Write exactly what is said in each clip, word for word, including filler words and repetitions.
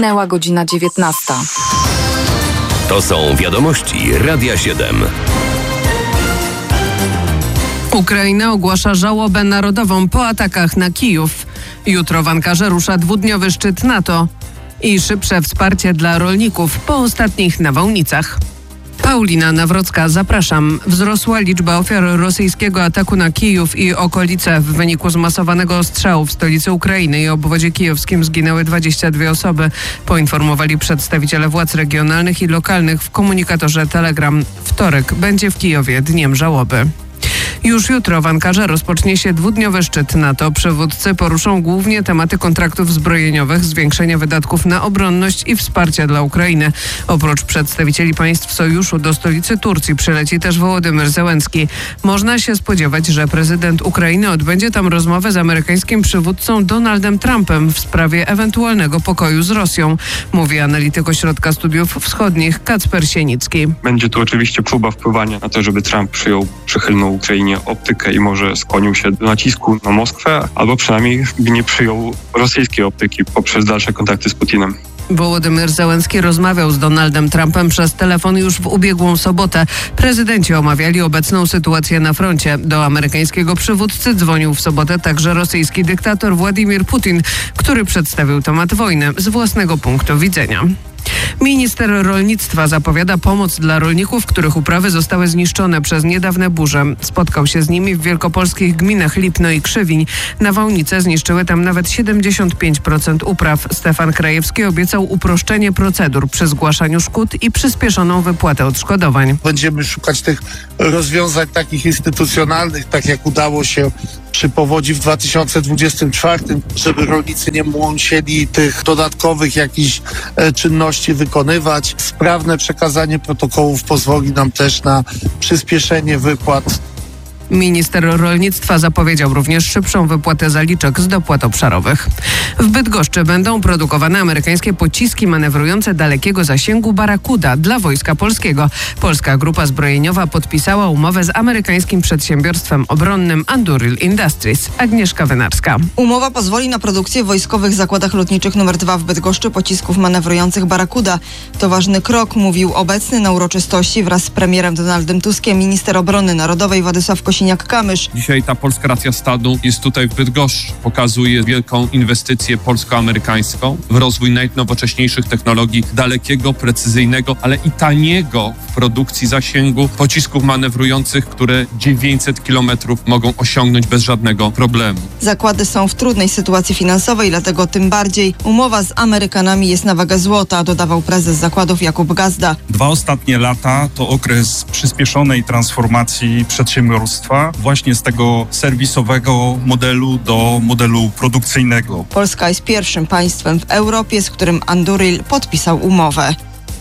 Minęła godzina dziewiętnasta. To są wiadomości Radia siedem. Ukraina ogłasza żałobę narodową po atakach na Kijów. Jutro w Ankarze rusza dwudniowy szczyt NATO i szybsze wsparcie dla rolników po ostatnich nawałnicach. Paulina Nawrocka, zapraszam. Wzrosła liczba ofiar rosyjskiego ataku na Kijów i okolice. W wyniku zmasowanego ostrzału w stolicy Ukrainy i obwodzie kijowskim zginęły dwadzieścia dwie osoby, poinformowali przedstawiciele władz regionalnych i lokalnych w komunikatorze Telegram. Wtorek będzie w Kijowie dniem żałoby. Już jutro w Ankarze rozpocznie się dwudniowy szczyt NATO. Przywódcy poruszą głównie tematy kontraktów zbrojeniowych, zwiększenia wydatków na obronność i wsparcia dla Ukrainy. Oprócz przedstawicieli państw sojuszu do stolicy Turcji przyleci też Wołodymyr Zełenski. Można się spodziewać, że prezydent Ukrainy odbędzie tam rozmowę z amerykańskim przywódcą Donaldem Trumpem w sprawie ewentualnego pokoju z Rosją, mówi analityk Ośrodka Studiów Wschodnich Kacper Sienicki. Będzie to oczywiście próba wpływania na to, żeby Trump przyjął przychylną Ukrainie optykę i może skłonił się do nacisku na Moskwę, albo przynajmniej nie przyjął rosyjskiej optyki poprzez dalsze kontakty z Putinem. Wołodymyr Zełenski rozmawiał z Donaldem Trumpem przez telefon już w ubiegłą sobotę. Prezydenci omawiali obecną sytuację na froncie. Do amerykańskiego przywódcy dzwonił w sobotę także rosyjski dyktator Władimir Putin, który przedstawił temat wojny z własnego punktu widzenia. Minister rolnictwa zapowiada pomoc dla rolników, których uprawy zostały zniszczone przez niedawne burze. Spotkał się z nimi w wielkopolskich gminach Lipno i Krzywiń. Nawałnice zniszczyły tam nawet siedemdziesiąt pięć procent upraw. Stefan Krajewski obiecał uproszczenie procedur przy zgłaszaniu szkód i przyspieszoną wypłatę odszkodowań. Będziemy szukać tych rozwiązań takich instytucjonalnych, tak jak udało się przy powodzi w dwa tysiące dwudziestym czwartym, żeby rolnicy nie musieli tych dodatkowych jakichś e, czynności wykonywać. Sprawne przekazanie protokołów pozwoli nam też na przyspieszenie wypłat. Minister rolnictwa zapowiedział również szybszą wypłatę zaliczek z dopłat obszarowych. W Bydgoszczy będą produkowane amerykańskie pociski manewrujące dalekiego zasięgu Barracuda dla Wojska Polskiego. Polska Grupa Zbrojeniowa podpisała umowę z amerykańskim przedsiębiorstwem obronnym Anduril Industries. Agnieszka Wynarska. Umowa pozwoli na produkcję w wojskowych zakładach lotniczych numer dwa w Bydgoszczy pocisków manewrujących Barracuda. To ważny krok, mówił obecny na uroczystości wraz z premierem Donaldem Tuskiem minister obrony narodowej Władysław Kosiniak-Kamysz. Dzisiaj ta polska racja stanu jest tutaj w Bydgoszczy. Pokazuje wielką inwestycję polsko-amerykańską w rozwój najnowocześniejszych technologii dalekiego, precyzyjnego, ale i taniego w produkcji zasięgu pocisków manewrujących, które dziewięćset kilometrów mogą osiągnąć bez żadnego problemu. Zakłady są w trudnej sytuacji finansowej, dlatego tym bardziej umowa z Amerykanami jest na wagę złota, dodawał prezes zakładów Jakub Gazda. Dwa ostatnie lata to okres przyspieszonej transformacji przedsiębiorstwa właśnie z tego serwisowego modelu do modelu produkcyjnego. Polska jest pierwszym państwem w Europie, z którym Anduril podpisał umowę.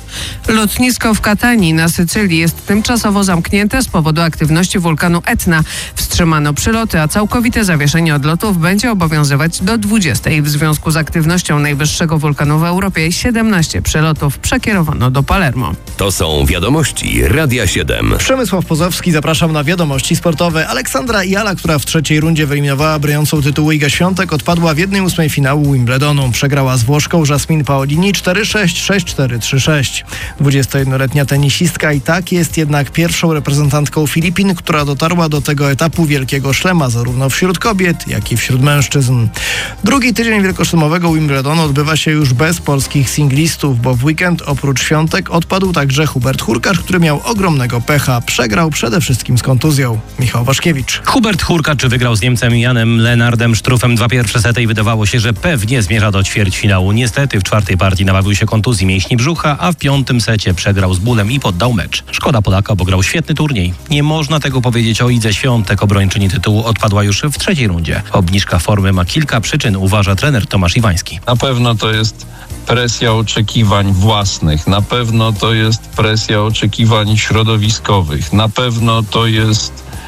Lotnisko w Katanii na Sycylii jest tymczasowo zamknięte z powodu aktywności wulkanu Etna. Wstrzymano przyloty, a całkowite zawieszenie odlotów będzie obowiązywać do dwudziestej. W związku z aktywnością najwyższego wulkanu w Europie siedemnaście przylotów przekierowano do Palermo. To są wiadomości Radia siedem. Przemysław Pozowski, zapraszam na wiadomości sportowe. Aleksandra Jala, która w trzeciej rundzie wyeliminowała broniącą tytułu Igę Świątek, odpadła w jednej ósmej finału Wimbledonu. Przegrała z Włoszką Jasmine Paolini cztery sześć, sześć cztery, trzy sześć. dwudziestojednoletnia tenisistka i tak jest jednak pierwszą reprezentantką Filipin, która dotarła do tego etapu Wielkiego Szlema, zarówno wśród kobiet, jak i wśród mężczyzn. Drugi tydzień wielkoszlemowego Wimbledonu odbywa się już bez polskich singlistów, bo w weekend oprócz Świątek odpadł także Hubert Hurkacz, który miał ogromnego pecha. Przegrał przede wszystkim z kontuzją. Michał Waszkiewicz. Hubert Hurkacz wygrał z Niemcem Janem Lenardem Struffem dwa pierwsze sety i wydawało się, że pewnie zmierza do ćwierćfinału. Niestety w czwartej partii nabawił się kontuzji mięśni brzucha, a w piątym secie przegrał z bólem i poddał mecz. Szkoda Polaka, bo grał świetny turniej. Nie można tego powiedzieć o Idze Świątek. Obrończyni tytułu odpadła już w trzeciej rundzie. Obniżka formy ma kilka przyczyn, uważa trener Tomasz Iwański. Na pewno to jest presja oczekiwań własnych. Na pewno to jest presja oczekiwań środowiskowych. Na pewno to jest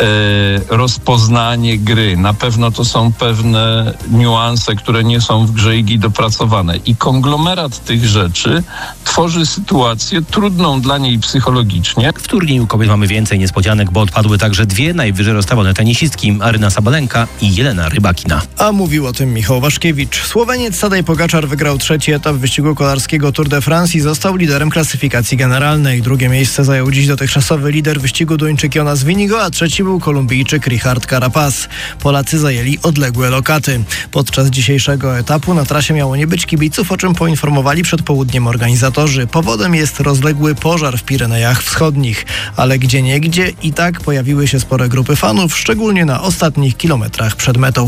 rozpoznanie gry. Na pewno to są pewne niuanse, które nie są w grze Igi dopracowane. I konglomerat tych rzeczy tworzy sytuację trudną dla niej psychologicznie. W turnieju kobiet mamy więcej niespodzianek, bo odpadły także dwie najwyżej rozstawione tenisistki, Aryna Sabalenka i Jelena Rybakina. A mówił o tym Michał Waszkiewicz. Słoweniec Tadej Pogaczar wygrał trzeci etap wyścigu kolarskiego Tour de France i został liderem klasyfikacji generalnej. Drugie miejsce zajął dziś dotychczasowy lider wyścigu Duńczyk Jonas Winigo, a trzeci był Kolumbijczyk Richard Carapaz. Polacy zajęli odległe lokaty. Podczas dzisiejszego etapu na trasie miało nie być kibiców, o czym poinformowali przed południem organizatorzy. Powodem jest rozległy pożar w Pirenejach Wschodnich, ale gdzieniegdzie i tak pojawiły się spore grupy fanów, szczególnie na ostatnich kilometrach przed metą.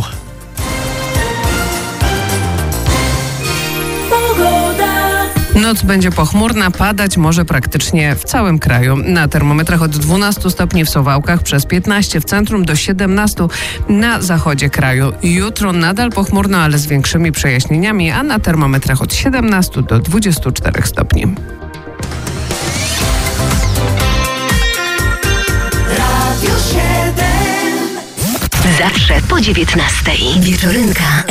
Noc będzie pochmurna, padać może praktycznie w całym kraju. Na termometrach od dwunastu stopni w Suwałkach, przez piętnaście w centrum do siedemnastu na zachodzie kraju. Jutro nadal pochmurno, ale z większymi przejaśnieniami, a na termometrach od siedemnastu do dwudziestu czterech stopni. Zawsze po dziewiętnastej. Wieczorynka.